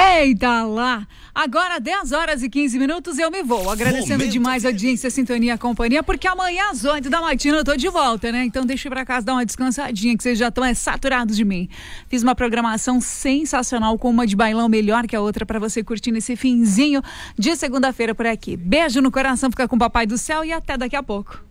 Eita lá! Agora 10 horas e 15 minutos eu me vou. Agradecendo demais a audiência, a sintonia, a companhia, porque amanhã às 8 da matina eu tô de volta, né? Então deixa eu ir pra casa dar uma descansadinha, que vocês já estão saturados de mim. Fiz uma programação sensacional com uma de bailão melhor que a outra pra você curtir nesse finzinho de segunda-feira por aqui. Beijo no coração, fica com o Papai do Céu e até daqui a pouco.